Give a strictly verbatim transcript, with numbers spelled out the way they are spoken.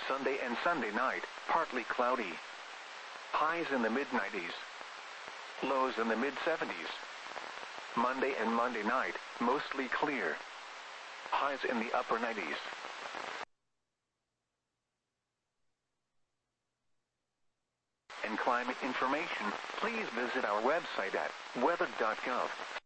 Sunday and Sunday night, partly cloudy. Highs in the mid nineties. Lows in the mid seventies. Monday and Monday night, mostly clear. Highs in the upper nineties. And climate information, please visit our website at weather dot gov.